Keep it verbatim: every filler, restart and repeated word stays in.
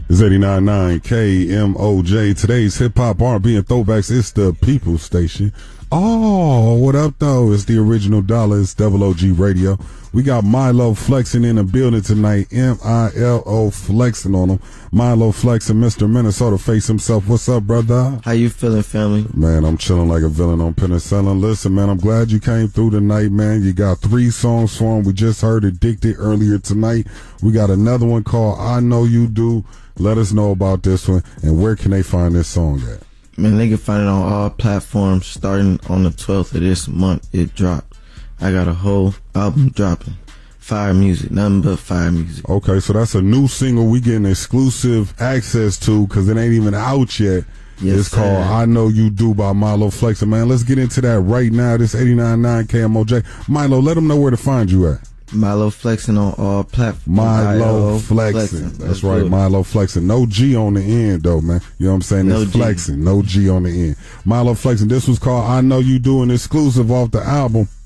It's eighty-nine point nine K M O J. Today's hip hop, R and B, and throwbacks. It's the People Station. Oh, what up, though? It's the original dollar. It's Double O G Radio. We got Milo flexing in the building tonight. M I L O flexing on him. Milo flexing, Mister Minnesota face himself. What's up, brother? How you feeling, family? Man, I'm chilling like a villain on penicillin. Listen, man, I'm glad you came through tonight, man. You got three songs for him. We just heard Addicted earlier tonight. We got another one called I Know You Do. Let us know about this one, and where can they find this song at? Man, they can find it on all platforms starting on the twelfth of this month. It dropped. I got a whole album dropping. Fire music, nothing but fire music. Okay, so that's a new single we getting exclusive access to because it ain't even out yet. Yes, it's called sir. I Know You Do by Milo Flexing. Man, let's get into that right now. This eighty-nine point nine K M O J. Milo, let them know where to find you at. Milo Flexing on all platforms. Milo Flexing. Flexing. That's Let's right, do it. Milo Flexing. No G on the end, though, man. You know what I'm saying? No It's G. flexing. No G on the end. Milo Flexing. This was called I Know You Do, an exclusive off the album